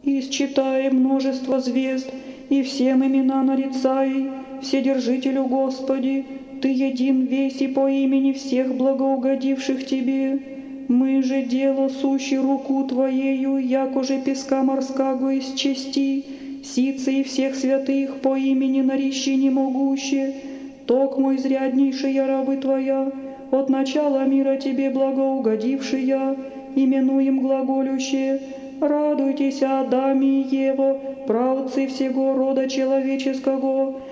и считай множество звезд, и всем имена нарицай, Вседержителю Господи, Ты един весь и по имени всех благоугодивших Тебе. Мы же дело сущи руку Твоею, якоже песка морского исчести, сицы и всех святых по имени нарищи не могуще, ток мой зряднейшая рабы Твоя, от начала мира Тебе благоугодившая, именуем глаголюще, радуйтесь, Адам и Ева, правцы всего рода человеческого,